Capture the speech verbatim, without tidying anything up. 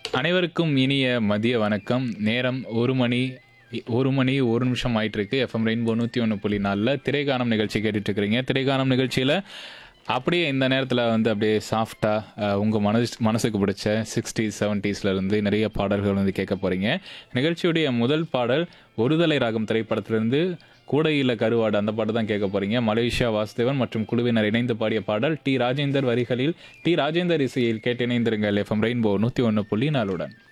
அனைவருக்கும் இனிய மதிய வணக்கம். நேரம் ஒரு மணி ஒரு மணி ஒரு நிமிஷம் ஆயிட்டு இருக்கு. எஃப்எம் ரெயின்போ நூற்றி ஒன்று புள்ளி நாலில் திரைக்கானம் நிகழ்ச்சி கேட்டுட்டு இருக்கிறீங்க. திரைக்கானம் நிகழ்ச்சியில் அப்படியே இந்த நேரத்தில் வந்து அப்படியே சாஃப்டாக உங்கள் மனசு மனசுக்கு பிடிச்ச சிக்ஸ்டீஸ் செவன்ட்டீஸ்லேருந்து நிறைய பாடல்கள் வந்து கேட்க போகிறீங்க. நிகழ்ச்சியுடைய முதல் பாடல் ஒருதலை ராகம் திரைப்படத்திலிருந்து கூடையில கருவாடு அந்த பாட்டு தான் கேட்க போகிறீங்க. மலேசியா வாசுதேவன் மற்றும் குழுவினர் இணைந்து பாடிய பாடல். டி ராஜேந்தர் வரிகளில் டி ராஜேந்தர் இசையில் கேட்டு இணைந்திருங்கள். எஃப்எம் ரெயின்போ நூற்றி ஒன்று புள்ளி நாலுடன்.